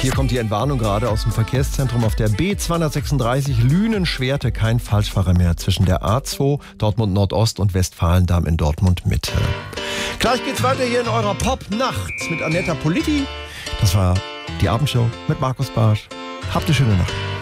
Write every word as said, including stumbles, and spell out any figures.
Hier kommt die Entwarnung gerade aus dem Verkehrszentrum auf der B zweihundertsechsunddreißig Lünen-Schwerte. Kein Falschfahrer mehr zwischen der A zwei Dortmund Nordost und Westfalendamm in Dortmund Mitte. Gleich geht's weiter hier in eurer Pop-Nacht mit Annetta Politi. Das war die Abendshow mit Markus Barsch. Habt eine schöne Nacht.